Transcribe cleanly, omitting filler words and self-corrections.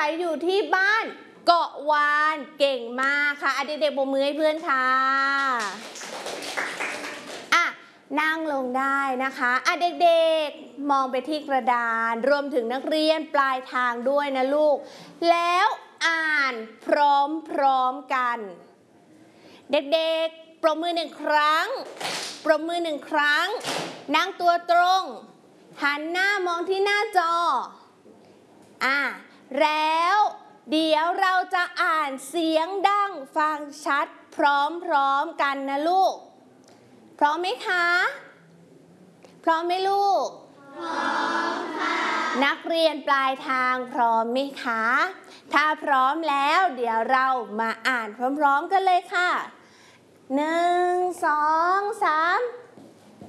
ศัยอยู่ที่บ้านเกาะวานเก่งมากค่ะเด็กๆปรบมือให้เพื่อนค่ะนั่งลงได้นะคะเด็กๆมองไปที่กระดานรวมถึงนักเรียนปลายทางด้วยนะลูกแล้วอ่านพร้อมๆกันเด็กๆปรบมือ1 ครั้งปรบมือ1 ครั้งนั่งตัวตรงหันหน้ามองที่หน้าจอแล้วเดี๋ยวเราจะอ่านเสียงดังฟังชัดพร้อมๆกันนะลูกพร้อมไหมคะพร้อมไหมลูกพร้อมค่ะนักเรียนปลายทางพร้อมไหมคะถ้าพร้อมแล้วเดี๋ยวเรามาอ่านพร้อมๆกันเลยค่ะ1 2 3